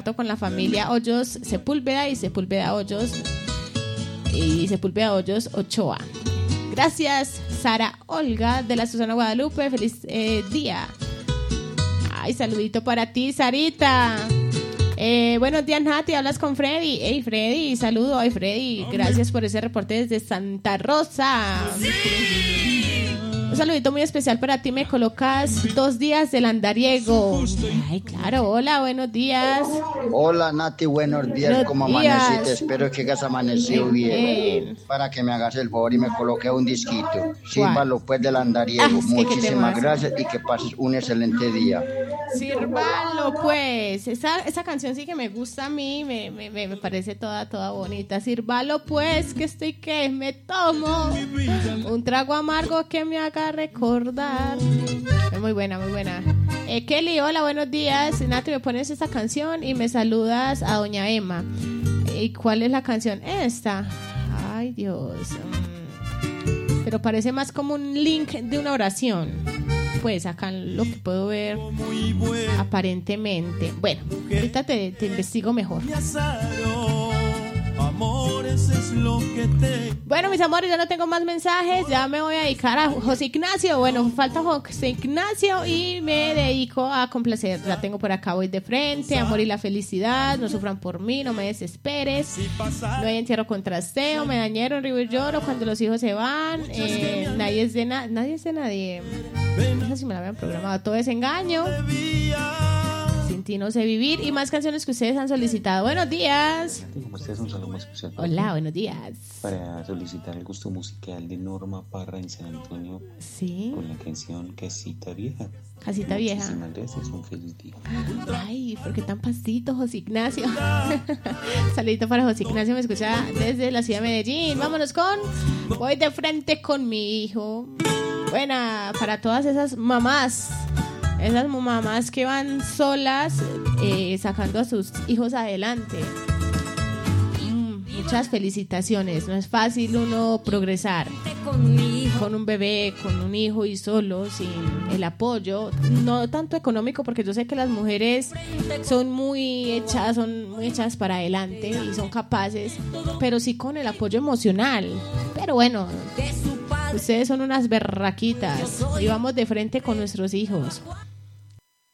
comparto con la familia Hoyos Sepúlveda y Sepúlveda Hoyos Ochoa. Gracias, Sara Olga de la Susana Guadalupe. Feliz día. Ay, saludito para ti, Sarita. Buenos días, Nati, hablas con Freddy. Hey, Freddy, saludo. Ay, Freddy, gracias por ese reporte desde Santa Rosa. Sí. Un saludito muy especial para ti. Me colocas 2 días del andariego. Ay, claro, hola, buenos días. Hola, Nati, buenos días. ¿Cómo amaneciste? Espero que hayas amanecido bien. Para que me hagas el favor y me coloque un disquito. Sírvalo pues del andariego. Muchísimas gracias y que pases un excelente día. Sírvalo pues. Esa canción sí que me gusta a mí. Me parece toda bonita. Sírvalo pues, que estoy que me tomo un trago amargo que me haga recordar. Es muy buena, muy buena. Kelly, hola, buenos días. Nati, me pones esta canción y me saludas a doña Emma. ¿Y cuál es la canción? Esta. Ay, Dios. Pero parece más como un link de una oración. Pues acá lo que puedo ver aparentemente. Bueno, ahorita te investigo mejor. Bueno, mis amores, ya no tengo más mensajes. Ya me voy a dedicar a José Ignacio. Bueno, falta José Ignacio y me dedico a complacer. La tengo por acá, voy de frente. Amor y la felicidad, no sufran por mí, no me desesperes. No hay entierro con trasteo, me dañaron, río y lloro cuando los hijos se van. Nadie es de nadie. No sé si me la habían programado. Todo es engaño. Sin ti no sé vivir. Y más canciones que ustedes han solicitado. Buenos días. Como ustedes, un saludo muy especial. Hola, buenos días. Para solicitar el gusto musical de Norma Parra en San Antonio. Sí. Con la canción Casita Vieja. Casita Vieja. Muchísimas gracias, un feliz día. Ay, ¿por qué tan pastito, José Ignacio? Saludito para José Ignacio, me escucha desde la ciudad de Medellín. Vámonos con Voy de frente con mi hijo. Buena, para todas esas mamás que van solas sacando a sus hijos adelante. Muchas felicitaciones. No es fácil uno progresar con un bebé, con un hijo y solo, sin el apoyo, no tanto económico, porque yo sé que las mujeres son muy echadas para adelante y son capaces, pero sí con el apoyo emocional. Pero bueno, ustedes son unas berraquitas y vamos de frente con nuestros hijos.